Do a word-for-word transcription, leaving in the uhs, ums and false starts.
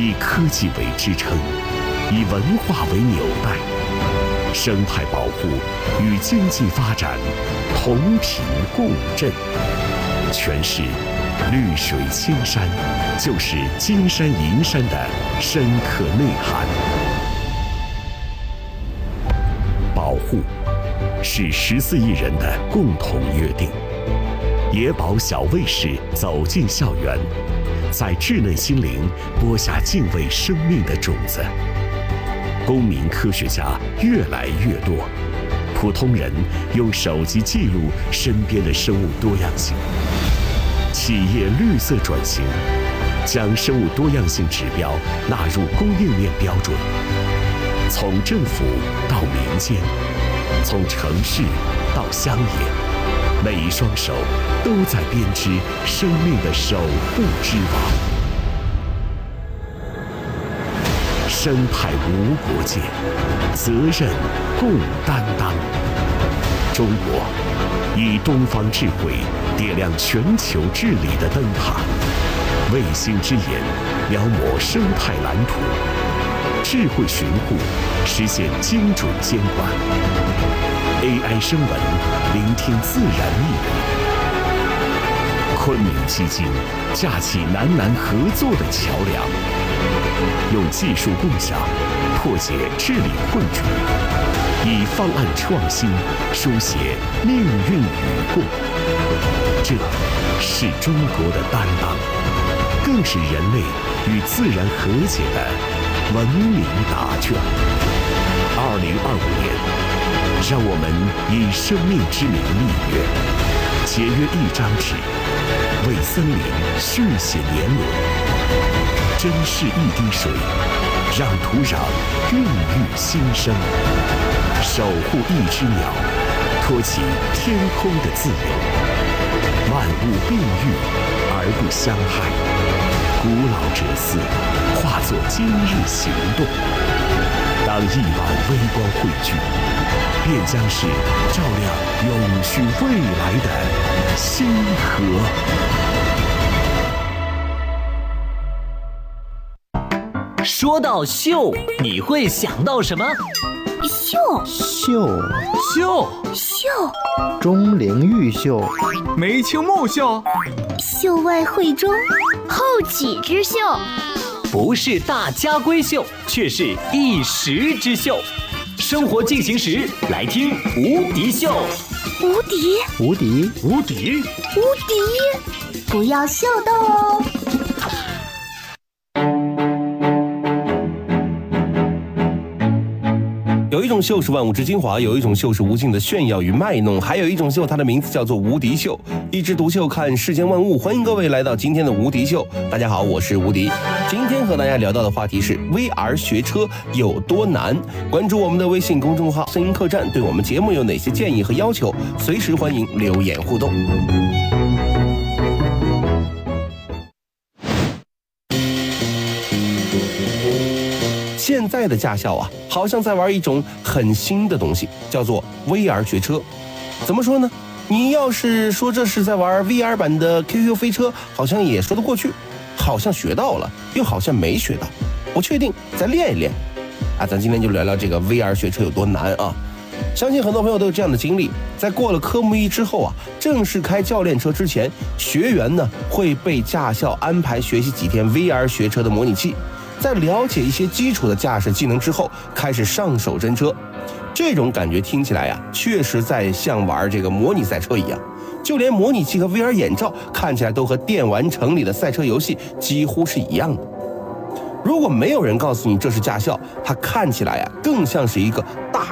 以科技为支撑，以文化为纽带，生态保护与经济发展同频共振。诠释绿水青山就是金山银山的深刻内涵。保护是十四亿人的共同约定。野保小卫士走进校园，在稚嫩心灵播下敬畏生命的种子。公民科学家越来越多，普通人用手机记录身边的生物多样性。企业绿色转型，将生物多样性指标纳入供应链标准。从政府到民间，从城市到乡野，每一双手都在编织生命的守护之网。生态无国界，责任共担当。中国以东方智慧点亮全球治理的灯塔，卫星之眼描摹生态蓝图，智慧巡护实现精准监管。A I 声纹聆听自然密语。昆明基金架起南南合作的桥梁，用技术共享破解治理困局，以方案创新书写命运与共。这是中国的担当，更是人类与自然和解的文明答卷。二零二五年，让我们以生命之名立约，节约一张纸，为森林续写年轮，珍视一滴水，让土壤孕育新生，守护一只鸟，托起天空的自由。万物并育而不相害，古老哲思化作今日行动。当亿万微光汇聚，便将是照亮永续未来的星河。 说到秀，你会想到什么？ 秀秀秀秀钟灵毓秀， 眉清目秀， 秀外慧中，后起之秀。 不是大家闺秀，却是一时之秀。生活进行时，来听无敌秀。 无敌无敌无敌无敌，不要秀逗哦。 有一种秀是万物之精华，有一种秀是无尽的炫耀与卖弄，还有一种秀，它的名字叫做无敌秀。一枝独秀，看世间万物。欢迎各位来到今天的无敌秀。大家好，我是无敌。今天和大家聊到的话题是 V R 学车有多难。关注我们的微信公众号声音客栈，对我们节目有哪些建议和要求，随时欢迎留言互动。现在的驾校啊，好像在玩一种很新的东西，叫做 V R 学车。怎么说呢？你要是说这是在玩 V R 版的 Q Q 飞车，好像也说得过去，好像学到了，又好像没学到，不确定，再练一练。啊，咱今天就聊聊这个 V R 学车有多难啊！相信很多朋友都有这样的经历，在过了科目一之后啊，正式开教练车之前，学员呢会被驾校安排学习几天 V R 学车的模拟器。在了解一些基础的驾驶技能之后，开始上手真车。这种感觉听起来呀、啊，确实在像玩这个模拟赛车一样。就连模拟器和 V R 眼罩看起来都和电玩城里的赛车游戏几乎是一样的。如果没有人告诉你这是驾校，它看起来呀、啊，更像是一个大